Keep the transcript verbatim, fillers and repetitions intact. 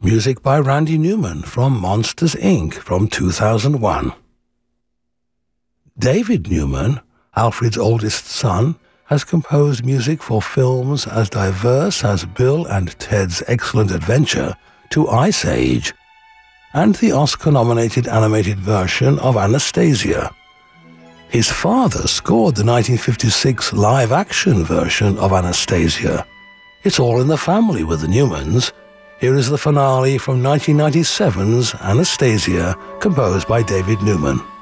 Music by Randy Newman from Monsters, Incorporated from two thousand one. David Newman, Alfred's oldest son, has composed music for films as diverse as Bill and Ted's Excellent Adventure to Ice Age, and the Oscar-nominated animated version of Anastasia. His father scored the nineteen fifty-six live-action version of Anastasia. It's all in the family with the Newmans. Here is the finale from nineteen ninety-seven's Anastasia, composed by David Newman.